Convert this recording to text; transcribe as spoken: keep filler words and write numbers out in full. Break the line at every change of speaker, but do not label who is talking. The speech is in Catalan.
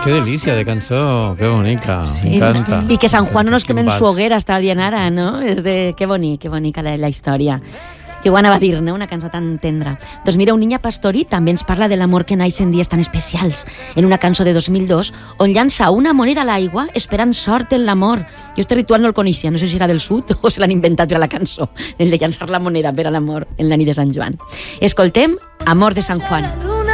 Qué delicia de cançó, que bonica, sí, m'encanta.
I que Sant Juan no nos queme en su hoguera, està dient ara, no? És de... Que bonic, que bonica la, la història. Que ho anava a dir, no? Una cançó tan tendra. Doncs mira, Un Niña Pastori també ens parla de l'amor que naix en dies tan especials, en una cançó de dos mil dos, on llança una moneda a l'aigua esperant sort en l'amor. Jo este ritual no el coneixia, no sé si era del sud o se l'han inventat per a la cançó, el de llançar la moneda per a l'amor en la nit de Sant Joan. Escoltem Amor de Sant Juan.